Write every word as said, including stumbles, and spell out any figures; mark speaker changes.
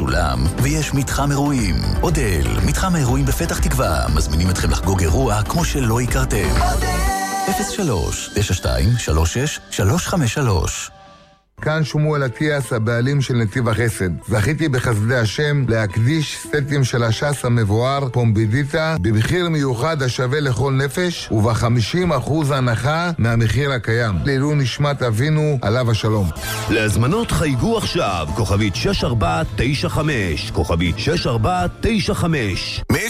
Speaker 1: משולם, ויש מתחם אירועים. אודל, מתחם האירועים בפתח תקווה, מזמינים אתכם לחגוג אירוע כמו שלא הכרתם. אפס שלוש תשע שתיים שלוש שש שלוש חמש שלוש.
Speaker 2: כאן שמואל אטיאס, הבעלים של נתיב החסד. זכיתי בחסדי השם להקדיש סטים של הש"ס המבואר פומבידיטה במחיר מיוחד השווה לכל נפש וב-חמישים אחוז הנחה מהמחיר הקיים. לעילוי נשמת אבינו עליו השלום.
Speaker 3: להזמנות חייגו עכשיו כוכבית שש ארבע תשע חמש, כוכבית שש ארבע תשע חמש.
Speaker 1: מי